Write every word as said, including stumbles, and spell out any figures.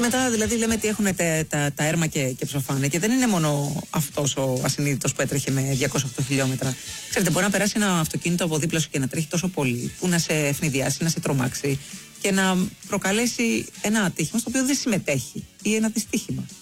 Μετά δηλαδή λέμε ότι έχουν τα, τα, τα έρμα και, και ψοφάνε και δεν είναι μόνο αυτός ο ασυνείδητος που έτρεχε με διακόσια οκτώ χιλιόμετρα. Ξέρετε, μπορεί να περάσει ένα αυτοκίνητο από δίπλα σου και να τρέχει τόσο πολύ που να σε ευνηδιάσει, να σε τρομάξει και να προκαλέσει ένα ατύχημα στο οποίο δεν συμμετέχει ή ένα δυστύχημα.